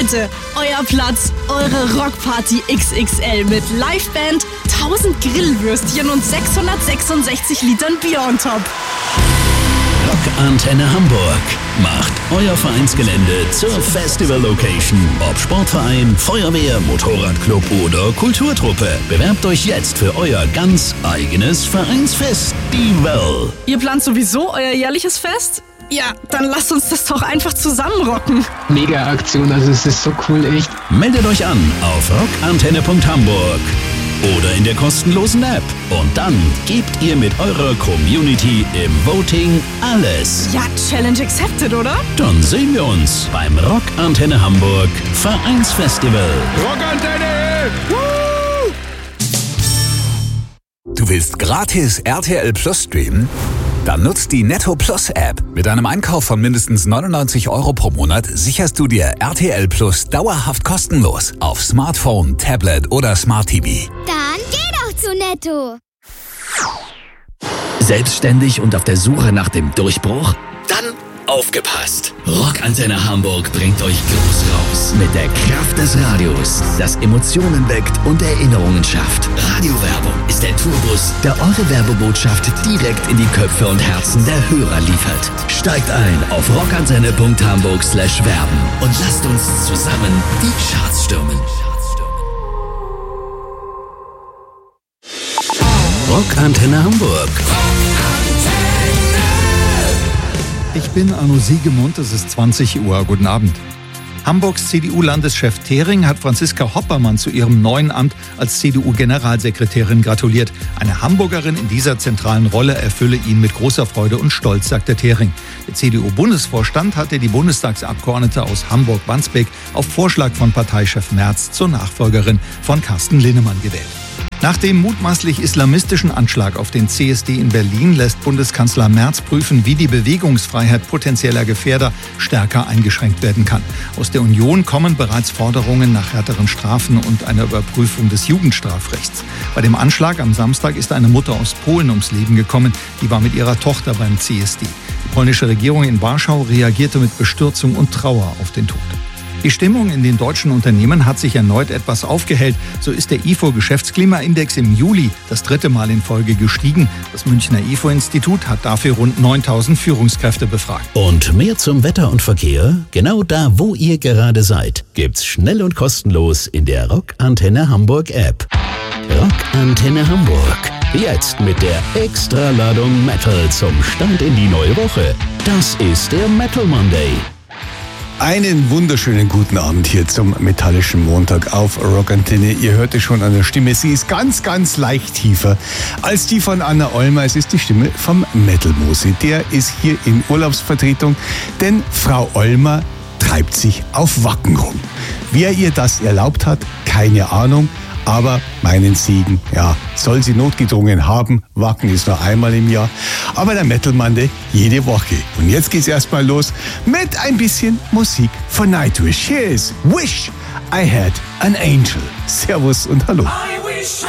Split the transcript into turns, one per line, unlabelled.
Leute, euer Platz, eure Rockparty XXL mit Liveband, 1000 Grillwürstchen und 666 Litern Bier on top.
Rockantenne Hamburg macht euer Vereinsgelände zur Festival-Location. Ob Sportverein, Feuerwehr, Motorradclub oder Kulturtruppe. Bewerbt euch jetzt für euer ganz eigenes Vereinsfestival.
Ihr plant sowieso euer jährliches Fest? Ja, dann lasst uns das doch einfach zusammen rocken.
Mega Aktion, also es ist so cool, echt.
Meldet euch an auf rockantenne.hamburg oder in der kostenlosen App. Und dann gebt ihr mit eurer Community im Voting alles.
Ja, Challenge accepted, oder?
Dann sehen wir uns beim Rockantenne Hamburg Vereinsfestival.
Rockantenne!
Du willst gratis RTL Plus streamen? Dann nutzt die Netto Plus App. Mit einem Einkauf von mindestens 99 € pro Monat sicherst du dir RTL Plus dauerhaft kostenlos auf Smartphone, Tablet oder Smart TV.
Dann geh doch zu Netto.
Selbstständig und auf der Suche nach dem Durchbruch? Dann aufgepasst! Rockantenne Hamburg bringt euch groß raus mit der Kraft des Radios, das Emotionen weckt und Erinnerungen schafft. Radiowerbung ist der Tourbus, der eure Werbebotschaft direkt in die Köpfe und Herzen der Hörer liefert. Steigt ein auf rockantenne.hamburg/werben und lasst uns zusammen die Charts stürmen. Rockantenne Hamburg.
Ich bin Arno Siegemund, es ist 20 Uhr. Guten Abend. Hamburgs CDU-Landeschef Thering hat Franziska Hoppermann zu ihrem neuen Amt als CDU-Generalsekretärin gratuliert. Eine Hamburgerin in dieser zentralen Rolle erfülle ihn mit großer Freude und Stolz, sagte Thering. Der CDU-Bundesvorstand hatte die Bundestagsabgeordnete aus Hamburg-Wandsbek auf Vorschlag von Parteichef Merz zur Nachfolgerin von Carsten Linnemann gewählt. Nach dem mutmaßlich islamistischen Anschlag auf den CSD in Berlin lässt Bundeskanzler Merz prüfen, wie die Bewegungsfreiheit potenzieller Gefährder stärker eingeschränkt werden kann. Aus der Union kommen bereits Forderungen nach härteren Strafen und einer Überprüfung des Jugendstrafrechts. Bei dem Anschlag am Samstag ist eine Mutter aus Polen ums Leben gekommen. Die war mit ihrer Tochter beim CSD. Die polnische Regierung in Warschau reagierte mit Bestürzung und Trauer auf den Tod. Die Stimmung in den deutschen Unternehmen hat sich erneut etwas aufgehellt. So ist der IFO-Geschäftsklimaindex im Juli das 3. Mal in Folge gestiegen. Das Münchner IFO-Institut hat dafür rund 9.000 Führungskräfte befragt.
Und mehr zum Wetter und Verkehr? Genau da, wo ihr gerade seid, gibt's schnell und kostenlos in der Rockantenne Hamburg App. Rockantenne Hamburg. Jetzt mit der Extraladung Metal zum Start in die neue Woche. Das ist der Metal Monday.
Einen wunderschönen guten Abend hier zum Metallischen Montag auf Rockantenne. Ihr hört es schon an der Stimme, sie ist ganz, ganz leicht tiefer als die von Anna Ollmer. Es ist die Stimme vom Metal Mosi. Der ist hier in Urlaubsvertretung, denn Frau Ollmer treibt sich auf Wacken rum. Wer ihr das erlaubt hat, keine Ahnung. Aber meinen Segen, ja, soll sie notgedrungen haben. Wacken ist nur einmal im Jahr. Aber der Metal Monday jede Woche. Und jetzt geht's erstmal los mit ein bisschen Musik von Nightwish. Hier ist Wish I Had an Angel. Servus und hallo.
I wish